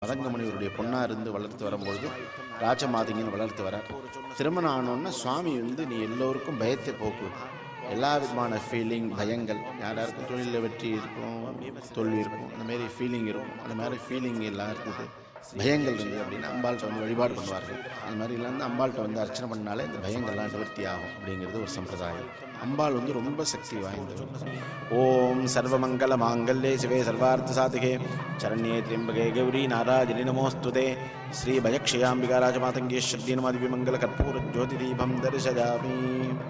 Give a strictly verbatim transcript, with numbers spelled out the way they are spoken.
மதங்கமணிவருடைய பொண்ணாக இருந்து வளர்த்து வரும்பொழுது ராஜமாதங்கின்னு வளர்த்து வரார். திருமணம் ஆனோன்னா சுவாமி வந்து நீ எல்லோருக்கும் பயத்தை போக்கு, எல்லா விதமான ஃபீலிங் பயங்கள், யாராருக்கும் தொழிலில் வெற்றி இருக்கும், தோல்வி இருக்கும், அந்த மாதிரி ஃபீலிங் இருக்கும், அந்த மாதிரி ஃபீலிங் எல்லாம் இருக்குது, பயங்கள் இருந்தது அப்படின்னா அம்பாள்கிட்ட வந்து வழிபாடு பண்ணுவார்கள். அது மாதிரி இல்லாமல் அம்பாள்கிட்ட வந்து அர்ச்சனை பண்ணாலே இந்த பயங்கள்லாம் நிவர்த்தி ஆகும் அப்படிங்கிறது ஒரு சம்பிரதாயம். அம்பாள் வந்து ரொம்ப சக்தி வாய்ந்தவர். ஓம் சர்வமங்கல மாங்கல்யே சிவே சர்வார்த்த சாதிகே சரண்யே திரியம்பகே கௌரி நாராயணி நமோஸ்துதே. ஸ்ரீ பயக்ஷயாம்பிகா ராஜமாதங்கேஸ்வரி நமதிவிமங்கல கற்பூர ஜோதி தீபம் தரிசயாமி.